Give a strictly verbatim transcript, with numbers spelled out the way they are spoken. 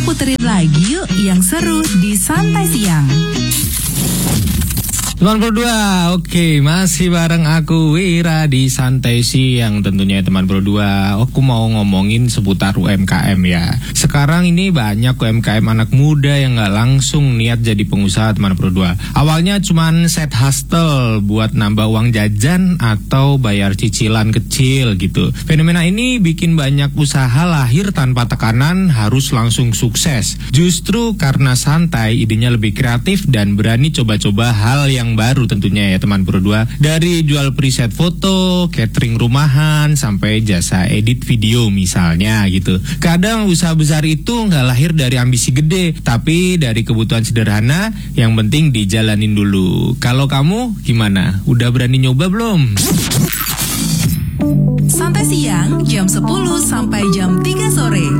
Kita puterin lagi yuk yang seru di Santai Siang. Teman berdua, oke, masih bareng aku Wira di Santai Siang tentunya ya teman berdua. Aku mau ngomongin seputar U M K M ya. Sekarang ini banyak U M K M anak muda yang gak langsung niat jadi pengusaha teman berdua. Awalnya cuman set hustle buat nambah uang jajan atau bayar cicilan kecil gitu. Fenomena ini bikin banyak usaha lahir tanpa tekanan harus langsung sukses. Justru karena santai, idenya lebih kreatif dan berani coba-coba hal yang baru tentunya ya teman berdua. Dari jual preset foto, catering rumahan, sampai jasa edit video misalnya gitu. Kadang usaha besar itu nggak lahir dari ambisi gede, tapi dari kebutuhan sederhana yang penting dijalanin dulu. Kalau kamu gimana? Udah berani nyoba belum? Santai Siang jam sepuluh sampai jam tiga sore.